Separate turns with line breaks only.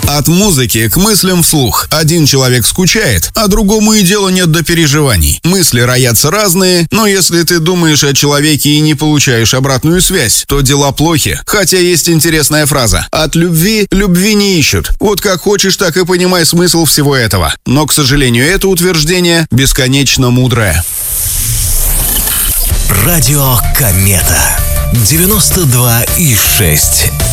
От музыки к мыслям вслух. Один человек скучает, а другому и дела нет до переживаний. Мысли роятся разные, но если ты думаешь о человеке и не получаешь обратную связь, то дела плохи. Хотя есть интересная фраза: от любви не ищут. Вот как хочешь, так и понимай смысл всего этого. Но, к сожалению, это утверждение бесконечно мудрое.
Радио Комета 92,6.